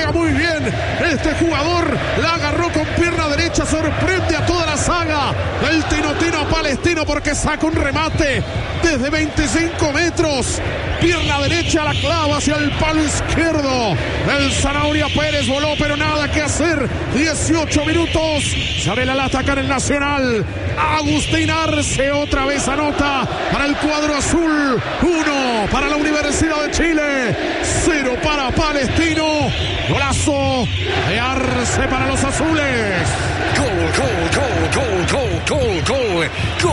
juega muy bien este jugador, la agarró con pierna derecha, sorprende a toda la saga del Tinotino Palestino porque saca un remate desde 25 metros, pierna derecha la clava hacia el palo izquierdo. El Zanahoria Pérez voló, pero nada que hacer. 18 minutos, sale la lata acá en el Nacional. Agustín Arce otra vez anota para el cuadro azul. 1 para la Universidad de Chile, 0 para Palestino. Golazo de Arce para los azules. Gol.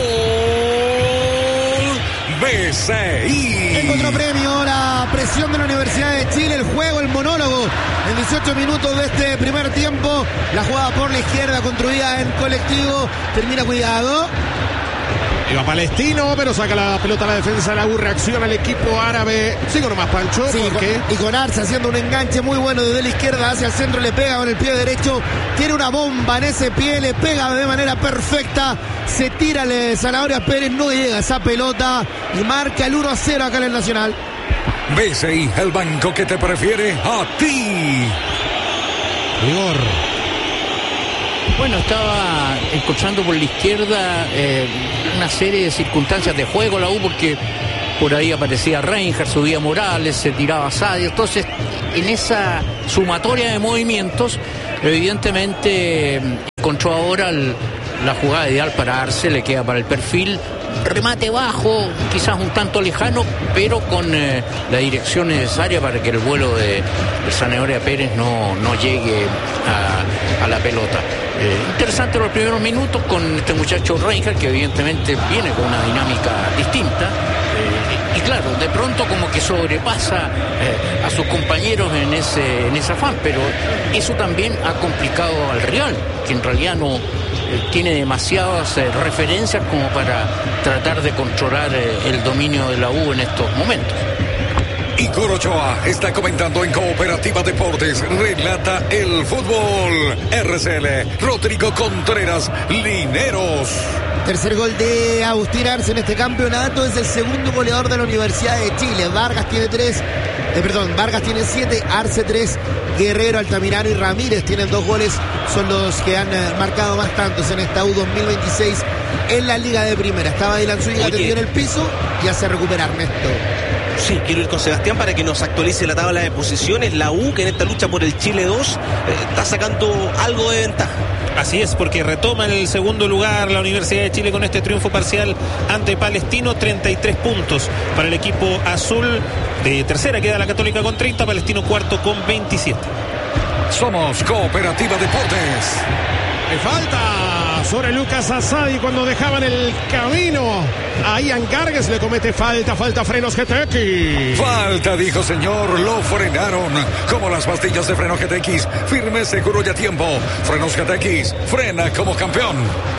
BCI. Encontró premio la presión de la Universidad de Chile, el juego, el monólogo en 18 minutos de este primer tiempo. La jugada por la izquierda construida en colectivo, termina cuidado. Iba Palestino, pero saca la pelota a la defensa de la U, reacciona el equipo árabe. Sigo nomás, Pancho, sí, porque... y con Arce haciendo un enganche muy bueno desde la izquierda hacia el centro, le pega con el pie derecho, tiene una bomba en ese pie, le pega de manera perfecta, se tira el Zanahoria Pérez, no llega esa pelota y marca el 1-0 acá en el Nacional. BCI, el banco que te prefiere a ti. Igor. Bueno, estaba encontrando por la izquierda una serie de circunstancias de juego la U, porque por ahí aparecía Reinhardt, subía Morales, se tiraba Sadio. Entonces, en esa sumatoria de movimientos, evidentemente encontró ahora la jugada ideal para Arce, le queda para el perfil. Remate bajo, quizás un tanto lejano, pero con la dirección necesaria para que el vuelo de Zanahoria Pérez no llegue a la pelota. Interesante los primeros minutos con este muchacho Reinhardt, que evidentemente viene con una dinámica distinta. Y claro, de pronto como que sobrepasa a sus compañeros en ese afán, pero eso también ha complicado al rival, que en realidad no tiene demasiadas referencias como para tratar de controlar el dominio de la U en estos momentos. Igor Ochoa está comentando en Cooperativa Deportes, relata el fútbol. RCL, Rodrigo Contreras, Lineros. Tercer gol de Agustín Arce en este campeonato, es el segundo goleador de la Universidad de Chile. Vargas tiene 7, Arce 3, Guerrero, Altamirano y Ramírez tienen 2 goles, son los que han marcado más tantos en esta U 2026 en la Liga de Primera. Estaba Dylan Zúñiga tendido en el piso y hace recuperar Ernesto. Sí, quiero ir con Sebastián para que nos actualice la tabla de posiciones. La U, que en esta lucha por el Chile 2 está sacando algo de ventaja. Así es, porque retoma el segundo lugar la Universidad de Chile con este triunfo parcial ante Palestino, 33 puntos para el equipo azul. De tercera queda la Católica con 30, Palestino cuarto con 27. Somos Cooperativa Deportes. Le falta sobre Lucas Asadi cuando dejaban el camino a Ian Gargues, le comete falta frenos GTX. Falta, dijo señor, lo frenaron. Como las pastillas de freno GTX, firme, seguro y a tiempo. Frenos GTX, frena como campeón.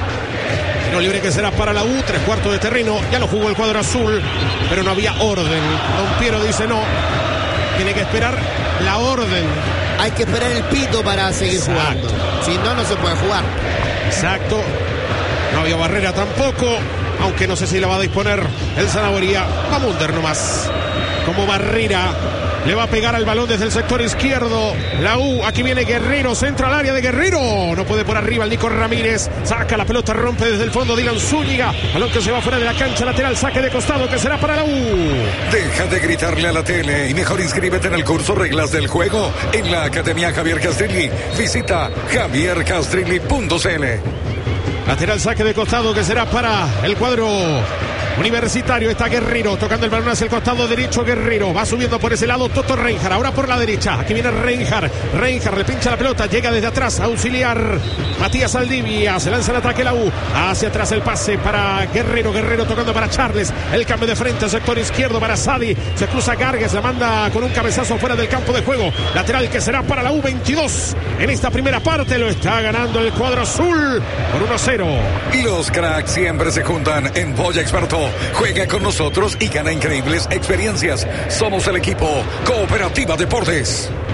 No libre que será para la U, 3/4 de terreno, ya lo jugó el cuadro azul, pero no había orden. Don Piero dice no, tiene que esperar la orden. Hay que esperar el pito para seguir jugando. Si no, no se puede jugar. Exacto. No había barrera tampoco, aunque no sé si la va a disponer el Zanahoria. Va Munder nomás. Como barrera. Le va a pegar al balón desde el sector izquierdo. La U, aquí viene Guerrero, centra al área de Guerrero. No puede por arriba el Nico Ramírez. Saca la pelota, rompe desde el fondo Dylan Zúñiga. Balón que se va fuera de la cancha lateral, saque de costado que será para la U. Deja de gritarle a la tele y mejor inscríbete en el curso Reglas del Juego en la Academia Javier Castrilli. Visita javiercastrilli.cl. Lateral, saque de costado que será para el cuadro universitario. Está Guerrero tocando el balón hacia el costado derecho. Guerrero va subiendo por ese lado. Toto Reinhardt ahora por la derecha. Aquí viene Reinhardt le pincha la pelota, llega desde atrás a auxiliar Matías Aldivia. Se lanza el ataque la U, hacia atrás el pase para Guerrero tocando para Charles, el cambio de frente al sector izquierdo para Sadi. Se cruza Gargues, la manda con un cabezazo fuera del campo de juego. Lateral que será para la U, 22 en esta primera parte. Lo está ganando el cuadro azul por 1-0. Los cracks siempre se juntan en Boya Experto. Juega con nosotros y gana increíbles experiencias. Somos el equipo Cooperativa Deportes.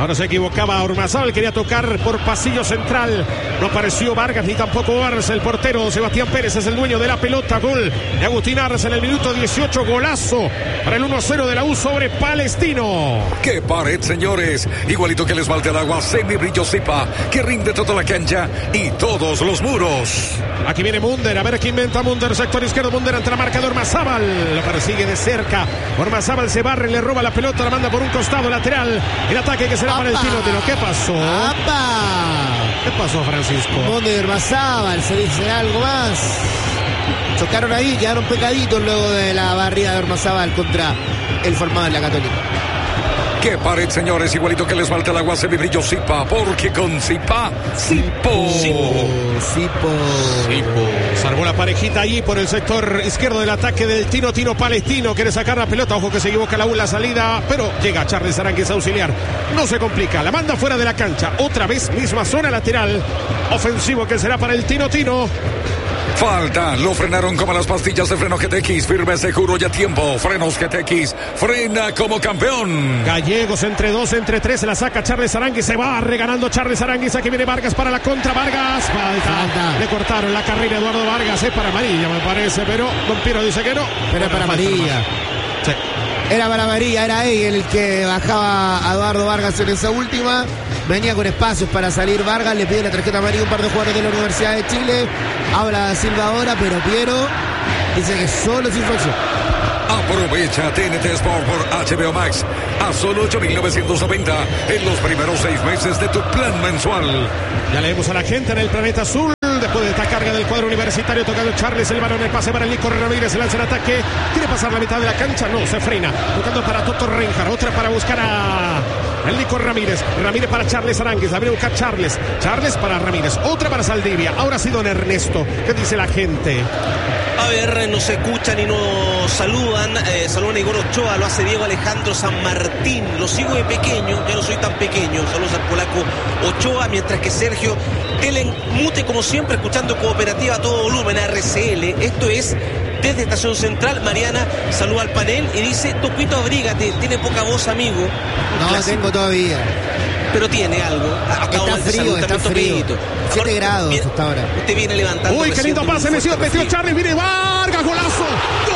Ahora se equivocaba Ormazábal, quería tocar por pasillo central. No apareció Vargas ni tampoco Arce. El portero Sebastián Pérez es el dueño de la pelota. Gol de Agustín Arce en el minuto 18. Golazo para el 1-0 de la U sobre Palestino. ¡Qué pared, señores! Igualito que el esmalte al agua, semibrillo Zipa, que rinde toda la cancha y todos los muros. Aquí viene Munder, a ver qué inventa Munder, sector izquierdo. Munder ante la marca de Ormazábal, lo persigue de cerca. Ormazábal se barre, le roba la pelota, la manda por un costado lateral. El ataque que será para el Tinotino. ¿Qué pasó? ¿Qué pasó, Francisco? Munder y Ormazábal, se dice algo más. Chocaron ahí, quedaron pecaditos luego de la barrida de Ormazábal contra el formado en la Católica. ¡Qué pared, señores! Igualito que les falta el agua, semibrillo Zipa, porque con Zipa, Zipo. Salvó la parejita allí por el sector izquierdo del ataque del Tinotino Palestino. Quiere sacar la pelota, ojo que se equivoca la U en la salida, pero llega Charles Aránguiz a auxiliar. No se complica, la manda fuera de la cancha. Otra vez, misma zona lateral. Ofensivo que será para el Tinotino. Falta, lo frenaron como las pastillas de freno GTX, firme, seguro y a tiempo. Frenos GTX, frena como campeón. Gallegos entre 2, entre 3, se la saca Charles Aránguiz, se va reganando Charles Aránguiz. Aquí viene Vargas para la contra, Vargas. Falta. Le cortaron la carrera a Eduardo Vargas, es para amarilla me parece, pero Don Piero dice que no. Pero para amarilla. Sí. Era para amarilla, era él el que bajaba a Eduardo Vargas en esa última. Venía con espacios para salir Vargas, le pide la tarjeta amarilla a un par de jugadores de la Universidad de Chile. Habla Silva ahora, pero Piero dice que solo es infracción. Aprovecha TNT Sport por HBO Max a solo 8.990 en los primeros 6 meses de tu plan mensual. Ya leemos a la gente en el planeta azul. Después de esta carga del cuadro universitario, tocando Charles, el balón, el pase para el Nico Ramírez, se lanza el ataque, quiere pasar la mitad de la cancha, no, se frena, tocando para Toto Reinhardt, otra para buscar a el Nico Ramírez para Charles Aránguiz, la viene a buscar Charles para Ramírez, otra para Saldivia, ahora sí don Ernesto, ¿qué dice la gente? A ver, nos escuchan y nos saludan. Saludan a Igor Ochoa, lo hace Diego Alejandro San Martín. Lo sigo de pequeño, ya no soy tan pequeño. Saludos al polaco Ochoa, mientras que Sergio Telen mute como siempre, escuchando Cooperativa a todo volumen, RCL. Esto es desde Estación Central. Mariana saluda al panel y dice: Toquito, abrígate, tiene poca voz, amigo. No, clásico. tengo todavía. Pero tiene algo. Está frío. 7 grados hasta ahora. Usted viene levantando. Uy, qué lindo pase, metió Charles, viene Vargas, golazo.